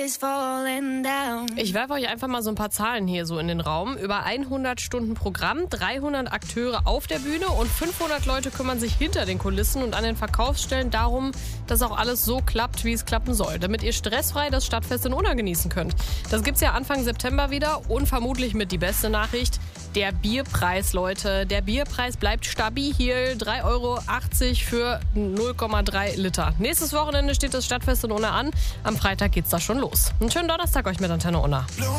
is falling down. Ich werfe euch einfach mal so ein paar Zahlen hier so in den Raum. Über 100 Stunden Programm, 300 Akteure auf der Bühne und 500 Leute kümmern sich hinter den Kulissen und an den Verkaufsstellen darum, dass auch alles so klappt, wie es klappen soll, damit ihr stressfrei das Stadtfest in Unna genießen könnt. Das gibt's ja Anfang September wieder und vermutlich mit die beste Nachricht: der Bierpreis, Leute. Der Bierpreis bleibt stabil, 3,80 Euro für 0,3 Liter. Nächstes Wochenende steht das Stadtfest in Unna an. Am Freitag geht's da schon los. Einen schönen Donnerstag euch mit Antenne Unna.